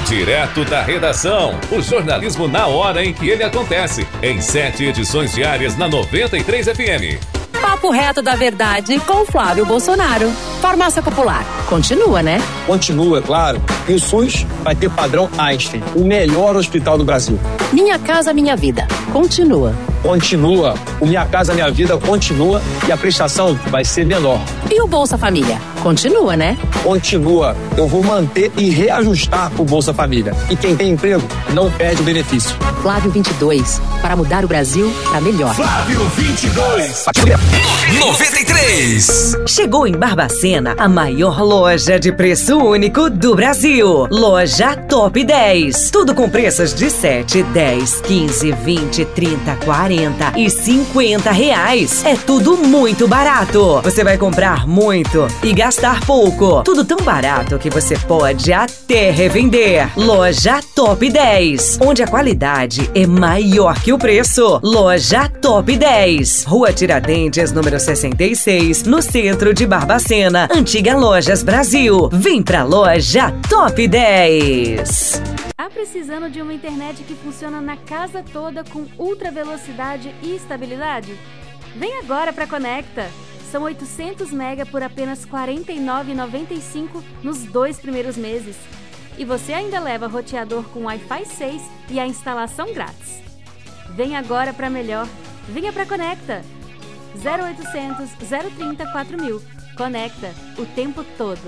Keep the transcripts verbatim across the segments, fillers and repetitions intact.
Direto da redação, o jornalismo na hora em que ele acontece, em sete edições diárias na noventa e três F M. Papo reto da verdade com Flávio Bolsonaro. Farmácia Popular. Continua, né? Continua, claro. E o SUS vai ter padrão Einstein, o melhor hospital do Brasil. Minha Casa Minha Vida. Continua. Continua. O Minha Casa Minha Vida continua e a prestação vai ser menor. E o Bolsa Família? Continua, né? Continua. Eu vou manter e reajustar o Bolsa Família. E quem tem emprego não perde o benefício. Flávio vinte e dois. Para mudar o Brasil para melhor. Flávio vinte e dois. noventa e três. Chegou em Barbacena a maior loja de preço único do Brasil. Loja Top dez. Tudo com preços de sete, dez, quinze, vinte, trinta, quarenta e cinquenta reais. É tudo muito barato. Você vai comprar muito e gastar pouco. Tudo tão barato que você pode até revender. Loja Top dez, onde a qualidade é maior que o preço. Loja Top dez. Rua Tiradentes, número sessenta e seis, no centro de Barbacena. Antiga Lojas Brasil. Vem pra Loja Top dez. Tá precisando de uma internet que funciona na casa toda com ultra velocidade e estabilidade? Vem agora pra Conecta. São oitocentos mega por apenas quarenta e nove reais e noventa e cinco centavos nos dois primeiros meses. E você ainda leva roteador com Wi-Fi seis e a instalação grátis. Vem agora pra melhor. Venha pra Conecta. zero oitocentos, zero trinta, quatro mil. Conecta o tempo todo.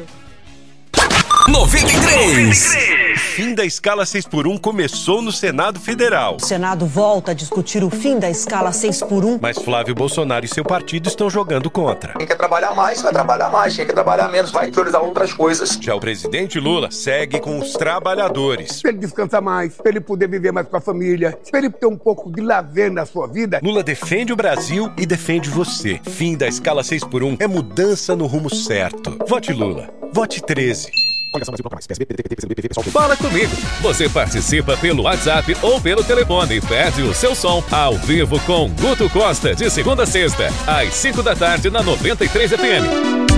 noventa e três. O fim da escala seis por um começou no Senado Federal. O Senado volta a discutir o fim da escala seis por um. Mas Flávio Bolsonaro e seu partido estão jogando contra. Quem quer trabalhar mais, vai trabalhar mais. Quem quer trabalhar menos, vai priorizar outras coisas. Já o presidente Lula segue com os trabalhadores. Pra ele descansar mais, pra ele poder viver mais com a família, pra ele ter um pouco de lazer na sua vida. Lula defende o Brasil e defende você. Fim da escala seis por um é mudança no rumo certo. Vote Lula. Vote treze. Fala comigo. Você participa pelo WhatsApp ou pelo telefone e pede o seu som ao vivo com Guto Costa de segunda a sexta, às cinco da tarde na noventa e três F M.